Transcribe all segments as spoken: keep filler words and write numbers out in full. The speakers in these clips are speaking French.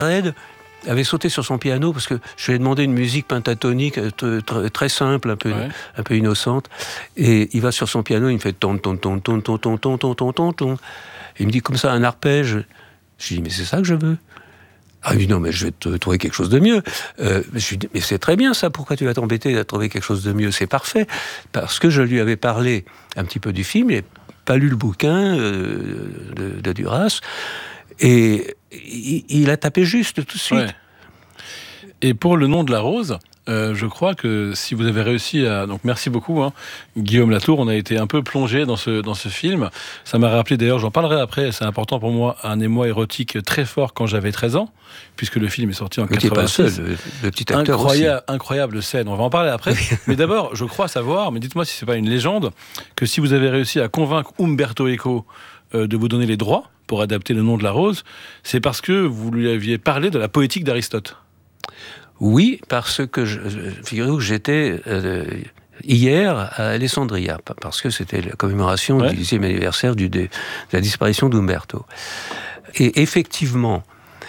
Red avait sauté sur son piano parce que je lui ai demandé une musique pentatonique très simple, un peu, ouais. un peu innocente. Et il va sur son piano, il me fait ton ton ton ton ton ton ton ton ton ton ton. Il me dit comme ça un arpège. Je lui dis mais c'est ça que je veux. Ah, il me dit non mais je vais te trouver quelque chose de mieux. Euh, je lui dis mais c'est très bien ça. Pourquoi tu vas t'embêter à trouver quelque chose de mieux? C'est parfait parce que je lui avais parlé un petit peu du film. Il n'a pas lu le bouquin euh, de, de Duras et il, il a tapé juste tout de suite. Ouais. Et pour Le Nom de la Rose, euh, je crois que si vous avez réussi à... Donc merci beaucoup, hein, Guillaume Latour, on a été un peu plongé dans ce, dans ce film. Ça m'a rappelé, d'ailleurs, j'en parlerai après, c'est important pour moi, un émoi érotique très fort quand j'avais treize ans, puisque le film est sorti en quatre-vingt-six. Pas seul, le, le petit acteur incroyable, aussi. Incroyable scène, on va en parler après. Mais d'abord, je crois savoir, mais dites-moi si c'est pas une légende, que si vous avez réussi à convaincre Umberto Eco euh, de vous donner les droits pour adapter Le Nom de la Rose, c'est parce que vous lui aviez parlé de la poétique d'Aristote. Oui, parce que, je, figurez-vous que j'étais euh, hier à Alessandria, parce que c'était la commémoration ouais. du dixième anniversaire du, de, de la disparition d'Umberto. Et effectivement,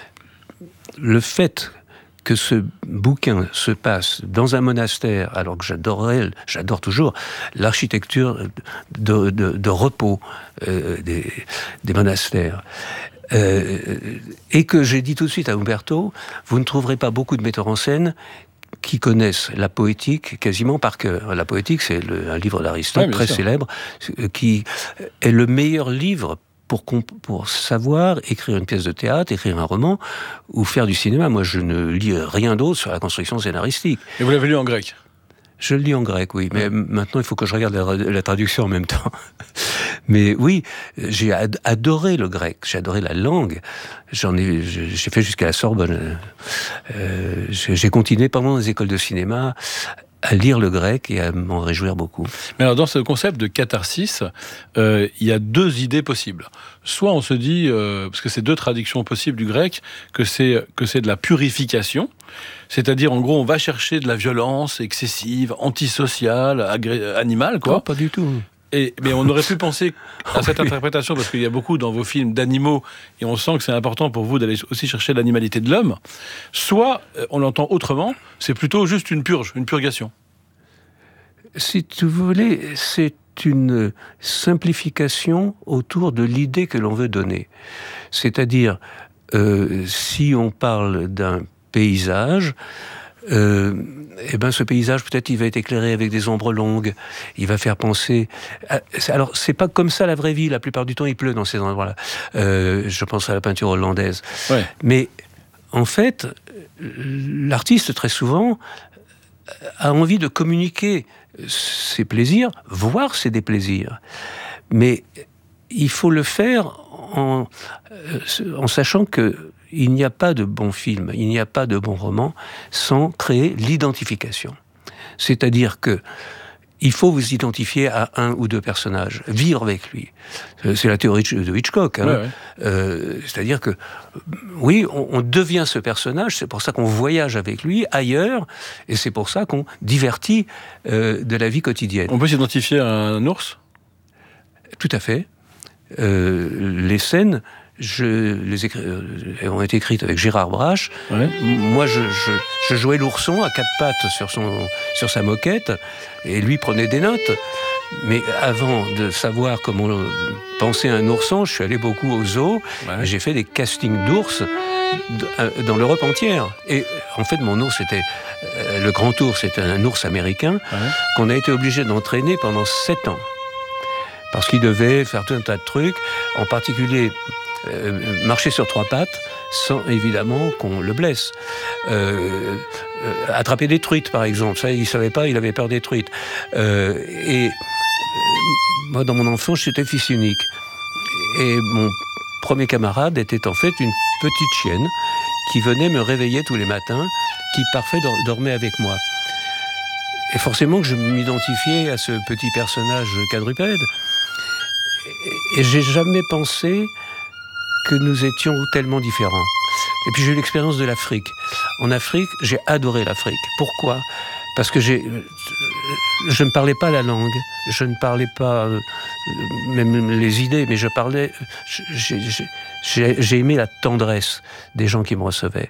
le fait que ce bouquin se passe dans un monastère, alors que j'adorais, j'adore toujours l'architecture de, de, de repos euh, des, des monastères, Euh, et que j'ai dit tout de suite à Umberto, vous ne trouverez pas beaucoup de metteurs en scène qui connaissent la poétique quasiment par cœur. La poétique, c'est le, un livre d'Aristote ouais, très sûr. célèbre, qui est le meilleur livre pour, pour savoir écrire une pièce de théâtre, écrire un roman ou faire du cinéma. Moi, je ne lis rien d'autre sur la construction scénaristique. Et vous l'avez lu en grec ? Je le lis en grec, oui, mais ouais. maintenant il faut que je regarde la, la traduction en même temps. Mais oui, j'ai ad- adoré le grec, j'ai adoré la langue. J'en ai, j'ai fait jusqu'à la Sorbonne. Euh, j'ai continué pendant les écoles de cinéma à lire le grec et à m'en réjouir beaucoup. Mais alors dans ce concept de catharsis, euh, il y a deux idées possibles. Soit on se dit, euh, parce que c'est deux traductions possibles du grec, que c'est que c'est de la purification. C'est-à-dire, en gros, on va chercher de la violence excessive, antisociale, agré- animale, quoi. Non, pas du tout. Et, mais on aurait pu penser à cette interprétation, parce qu'il y a beaucoup dans vos films d'animaux, et on sent que c'est important pour vous d'aller aussi chercher l'animalité de l'homme. Soit, on l'entend autrement, c'est plutôt juste une purge, une purgation. Si tu voulez, c'est une simplification autour de l'idée que l'on veut donner. C'est-à-dire, euh, si on parle d'un paysage, euh, eh ben ce paysage peut-être il va être éclairé avec des ombres longues, il va faire penser à... alors c'est pas comme ça la vraie vie, la plupart du temps il pleut dans ces endroits-là, euh, je pense à la peinture hollandaise, ouais. Mais en fait l'artiste très souvent a envie de communiquer ses plaisirs, voire ses déplaisirs, mais il faut le faire en, en sachant que il n'y a pas de bon film, il n'y a pas de bon roman sans créer l'identification. C'est-à-dire que il faut vous identifier à un ou deux personnages, vivre avec lui. C'est la théorie de Hitchcock. Hein. Ouais, ouais. Euh, c'est-à-dire que, oui, on, on devient ce personnage, c'est pour ça qu'on voyage avec lui ailleurs, et c'est pour ça qu'on divertit euh, de la vie quotidienne. On peut s'identifier à un ours ? Tout à fait. Euh, les scènes... Je, les écri- elles ont été écrites avec Gérard Brache. Ouais. Moi, je, je, je jouais l'ourson à quatre pattes sur, son, sur sa moquette, et lui prenait des notes. Mais avant de savoir comment penser un ourson, je suis allé beaucoup au zoo, ouais. Et j'ai fait des castings d'ours dans l'Europe entière. Et en fait, mon ours était... Le grand ours, c'était un ours américain, ouais. Qu'on a été obligé d'entraîner pendant sept ans. Parce qu'il devait faire tout un tas de trucs, en particulier... Euh, marcher sur trois pattes sans évidemment qu'on le blesse. Euh, euh, attraper des truites, par exemple. Ça, il ne savait pas, il avait peur des truites. Euh, et euh, moi, dans mon enfance, j'étais fils unique. Et mon premier camarade était en fait une petite chienne qui venait me réveiller tous les matins, qui parfait dormait avec moi. Et forcément que je m'identifiais à ce petit personnage quadrupède. Et, et j'ai jamais pensé que nous étions tellement différents. Et puis j'ai eu l'expérience de l'Afrique. En Afrique, j'ai adoré l'Afrique. Pourquoi ? Parce que j'ai, je ne parlais pas la langue, je ne parlais pas euh, même les idées, mais je parlais, j'ai, j'ai, j'ai aimé la tendresse des gens qui me recevaient.